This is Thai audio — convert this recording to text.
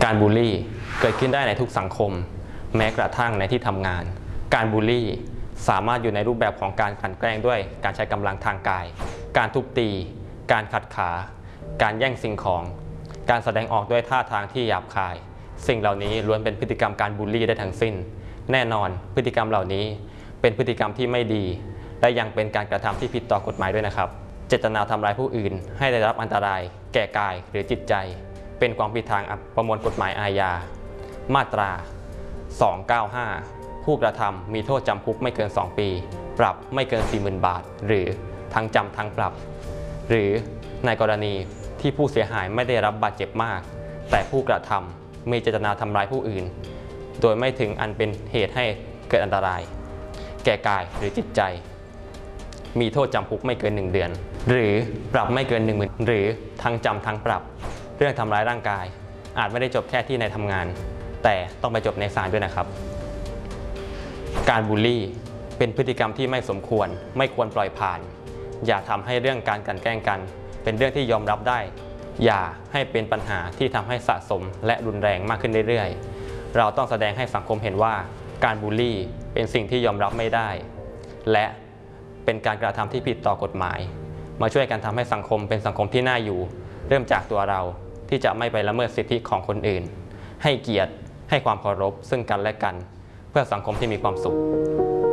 การบูลลี่เกิดขึ้นได้ในทุกสังคมแม้กระทั่งในที่ทำงานการบูลลี่สามารถอยู่ในรูปแบบของการกลั่นแกล้งด้วยการใช้กำลังทางกายการทุบตีการขัดขาการแย่งสิ่งของการแสดงออกด้วยท่าทางที่หยาบคายสิ่งเหล่านี้ล้วนเป็นพฤติกรรมการบูลลี่ได้ทั้งสิ้นแน่นอนพฤติกรรมเหล่านี้เป็นพฤติกรรมที่ไม่ดีและยังเป็นการกระทำที่ผิดต่อกฎหมายด้วยนะครับเจตนาทำร้ายผู้อื่นให้ได้รับอันตรายแก่กายหรือจิตใจเป็นความผิดทางประมวลกฎหมายอาญามาตรา 295 ผู้กระทำมีโทษจำคุกไม่เกิน 2 ปีปรับไม่เกิน 40,000 บาทหรือทั้งจำทั้งปรับหรือในกรณีที่ผู้เสียหายไม่ได้รับบาดเจ็บมากแต่ผู้กระทำมีเจตนาทำร้ายผู้อื่นโดยไม่ถึงอันเป็นเหตุให้เกิดอันตรายแก่กายหรือจิตใจมีโทษจำคุกไม่เกิน1 เดือนหรือปรับไม่เกิน 10,000 หรือทั้งจำทั้งปรับเรื่องทำร้ายร่างกายอาจไม่ได้จบแค่ที่ในทำงานแต่ต้องไปจบในศาลด้วยนะครับการบูลลี่เป็นพฤติกรรมที่ไม่สมควรไม่ควรปล่อยผ่านอย่าทำให้เรื่องการกลั่นแกล้งกันเป็นเรื่องที่ยอมรับได้อย่าให้เป็นปัญหาที่ทำให้สะสมและรุนแรงมากขึ้นเรื่อยๆเราต้องแสดงให้สังคมเห็นว่าการบูลลี่เป็นสิ่งที่ยอมรับไม่ได้และเป็นการกระทำที่ผิดต่อกฎหมายมาช่วยกันทำให้สังคมเป็นสังคมที่น่าอยู่เริ่มจากตัวเราที่จะไม่ไปละเมิดสิทธิของคนอื่นให้เกียรติให้ความเคารพซึ่งกันและกันเพื่อสังคมที่มีความสุข